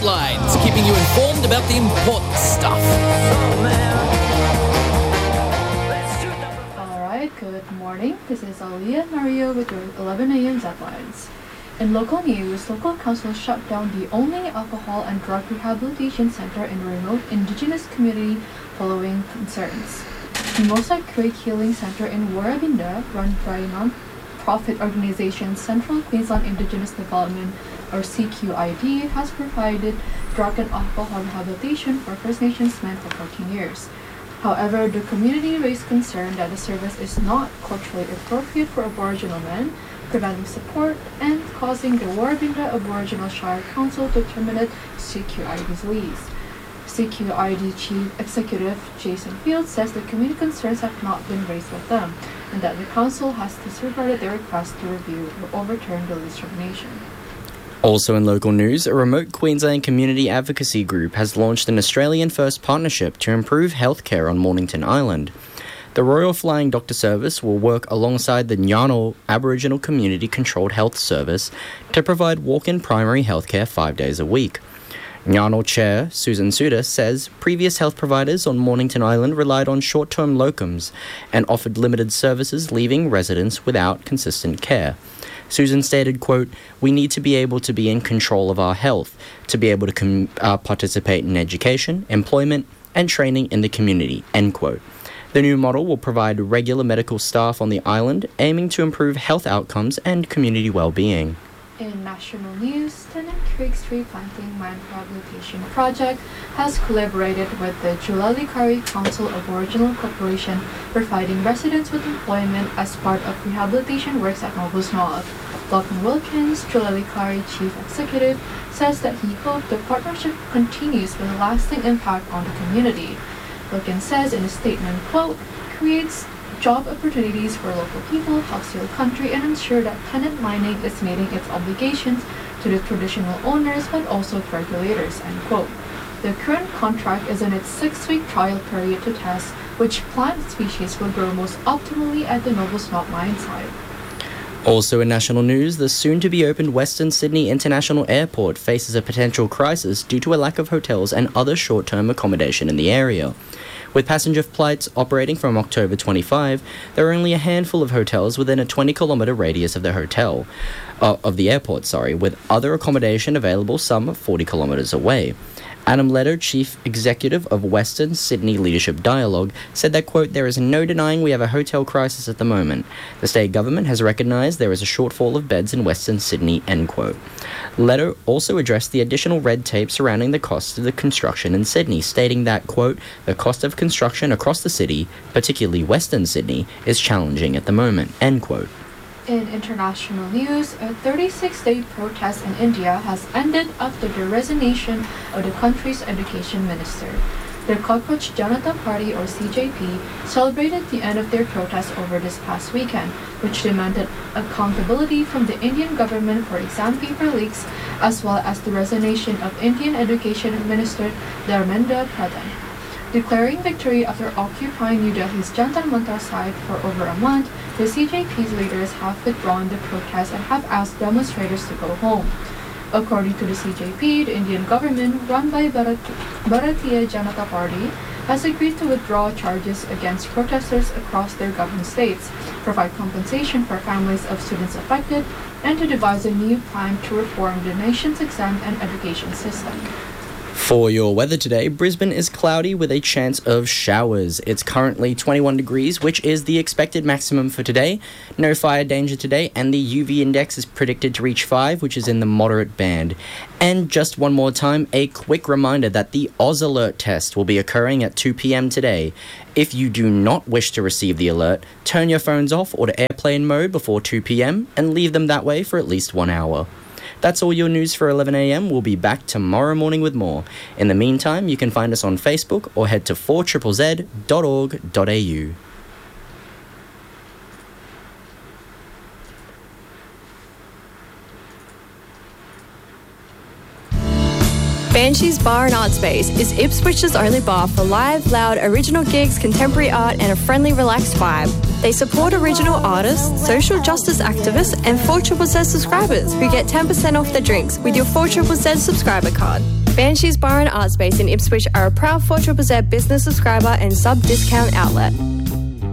Headlines, keeping you informed about the important stuff. Alright, good morning. This is Aliyah Mario with your 11 a.m. Headlines. In local news, local council shut down the only alcohol and drug rehabilitation center in a remote indigenous community following concerns. Mimosa Creek Healing Center in Warrabinda, run by non-profit organization Central Queensland Indigenous Development, or CQID, has provided drug and alcohol rehabilitation for First Nations men for 14 years. However, the community raised concern that the service is not culturally appropriate for Aboriginal men, preventing support and causing the Warrabinda Aboriginal Shire Council to terminate CQID's lease. CQID Chief Executive Jason Fields says the community concerns have not been raised with them, and that the council has disregarded their request to review or overturn the lease termination. Also in local news, a remote Queensland community advocacy group has launched an Australian-first partnership to improve healthcare on Mornington Island. The Royal Flying Doctor Service will work alongside the Nyarnal Aboriginal Community Controlled Health Service to provide walk-in primary healthcare 5 days a week. Nyarnal Chair Susan Suda says previous health providers on Mornington Island relied on short-term locums and offered limited services, leaving residents without consistent care. Susan stated, quote, "We need to be able to be in control of our health, to be able to participate in education, employment, and training in the community," end quote. The new model will provide regular medical staff on the island, aiming to improve health outcomes and community well-being. In national news, Tennant Creek's Tree Planting Land Rehabilitation Project has collaborated with the Julalikawi Council Aboriginal Corporation, providing residents with employment as part of rehabilitation works at Nobles North. Lachlan Wilkins, Julalikawi Chief Executive, says that he hopes the partnership continues with a lasting impact on the community. Wilkins says in a statement, quote, "creates job opportunities for local people, helps heal country, and ensure that Tennant Mining is meeting its obligations to the traditional owners but also to regulators," end quote. The current contract is in its 6-week trial period to test which plant species will grow most optimally at the Nobles North mine site. Also in national news, the soon-to-be-opened Western Sydney International Airport faces a potential crisis due to a lack of hotels and other short-term accommodation in the area. With passenger flights operating from October 25, there are only a handful of hotels within a 20-kilometre radius of the airport, with other accommodation available some 40 kilometres away. Adam Leder, Chief Executive of Western Sydney Leadership Dialogue, said that, quote, "There is no denying we have a hotel crisis at the moment. The state government has recognised there is a shortfall of beds in Western Sydney," end quote. Leder also addressed the additional red tape surrounding the cost of the construction in Sydney, stating that, quote, "The cost of construction across the city, particularly Western Sydney, is challenging at the moment," end quote. In international news, a 36-day protest in India has ended after the resignation of the country's education minister. The Cockroach Janata Party, or CJP, celebrated the end of their protest over this past weekend, which demanded accountability from the Indian government for exam paper leaks, as well as the resignation of Indian Education Minister Dharmendra Pradhan. Declaring victory after occupying New Delhi's Jantar Mantar site for over a month, the CJP's leaders have withdrawn the protest and have asked demonstrators to go home. According to the CJP, the Indian government, run by Bharatiya Janata Party, has agreed to withdraw charges against protesters across their governed states, provide compensation for families of students affected, and to devise a new plan to reform the nation's exam and education system. For your weather today, Brisbane is cloudy with a chance of showers. It's currently 21 degrees, which is the expected maximum for today. No fire danger today, and the UV index is predicted to reach 5, which is in the moderate band. And just one more time, a quick reminder that the Oz Alert test will be occurring at 2 p.m. today. If you do not wish to receive the alert, turn your phones off or to airplane mode before 2 p.m. and leave them that way for at least 1 hour. That's all your news for 11 a.m. We'll be back tomorrow morning with more. In the meantime, you can find us on Facebook or head to 4ZZZ.org.au. Banshees Bar and Art Space is Ipswich's only bar for live, loud, original gigs, contemporary art and a friendly, relaxed vibe. They support original artists, social justice activists, and 4ZZZ subscribers who get 10% off their drinks with your 4ZZZ subscriber card. Banshees Bar and Art Space in Ipswich are a proud 4ZZZ business subscriber and sub-discount outlet.